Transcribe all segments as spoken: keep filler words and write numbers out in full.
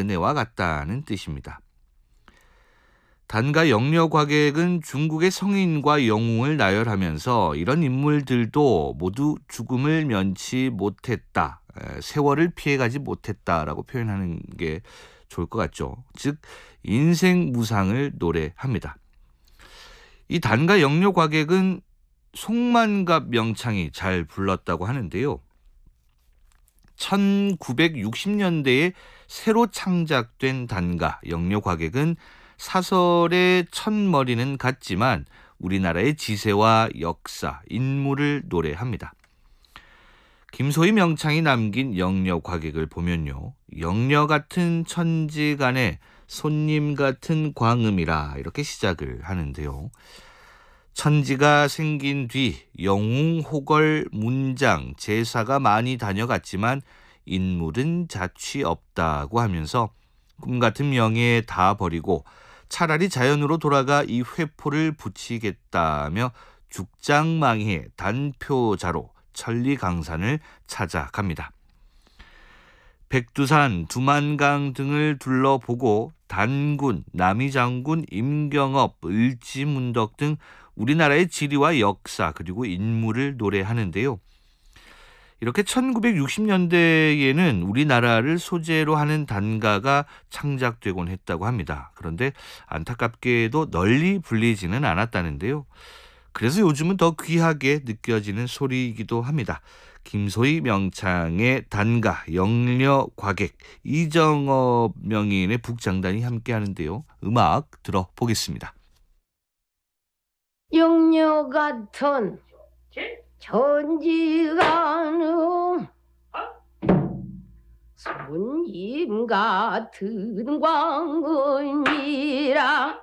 은혜와 같다는 뜻입니다. 단가 영려과객은 중국의 성인과 영웅을 나열하면서 이런 인물들도 모두 죽음을 면치 못했다, 세월을 피해가지 못했다라고 표현하는 게 좋을 것 같죠. 즉 인생 무상을 노래합니다. 이 단가 영려과객은 송만갑 명창이 잘 불렀다고 하는데요. 천구백육십 년대에 새로 창작된 단가 영려과객은 사설의 첫머리는 같지만 우리나라의 지세와 역사, 인물을 노래합니다. 김소희 명창이 남긴 영려과객을 보면요, 영려 같은 천지간에 손님 같은 광음이라 이렇게 시작을 하는데요. 천지가 생긴 뒤 영웅, 호걸, 문장, 제사가 많이 다녀갔지만 인물은 자취 없다고 하면서 꿈같은 명예 다 버리고 차라리 자연으로 돌아가 이 회포를 붙이겠다며 죽장망이의 단표자로 천리강산을 찾아갑니다. 백두산, 두만강 등을 둘러보고 단군, 남이장군, 임경업, 을지문덕 등 우리나라의 지리와 역사 그리고 인물을 노래하는데요. 이렇게 천구백육십 년대에는 우리나라를 소재로 하는 단가가 창작되곤 했다고 합니다. 그런데 안타깝게도 널리 불리지는 않았다는데요. 그래서 요즘은 더 귀하게 느껴지는 소리이기도 합니다. 김소희 명창의 단가, 영려과객, 이정업 명인의 북장단이 함께 하는데요. 음악 들어보겠습니다. 영려 같은 천지간우 손님 같은 광은이라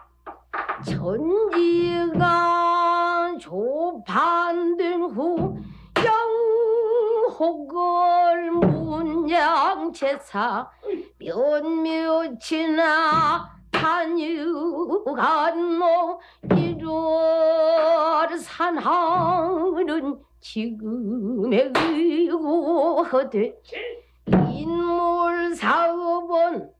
천지가 조판된 후 영호걸 문양제사 몇몇이나 다녀간노 이를 산하는 지금의 의고하되 인물 사업은